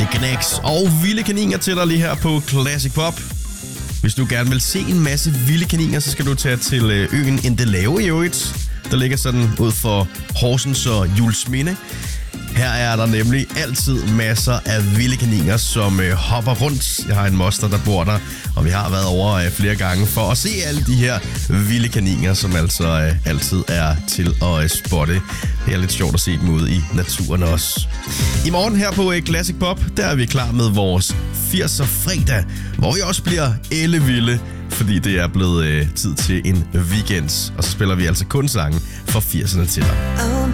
Det knæks og vilde kaniner til dig lige her på Classic Pop. Hvis du gerne vil se en masse vilde kaniner, så skal du tage til øen Endelave i øvrigt. Der ligger sådan ud for Horsens og Juelsminde. Her er der nemlig altid masser af vilde kaniner, som hopper rundt. Jeg har en moster, der bor der, og vi har været over flere gange for at se alle de her vilde kaniner, som altså altid er til at spotte. Det er lidt sjovt at se dem ude i naturen også. I morgen her på Classic Pop, der er vi klar med vores 80'er fredag, hvor vi også bliver ellevilde, fordi det er blevet tid til en weekend. Og så spiller vi altså kun sange fra 80'erne til dig.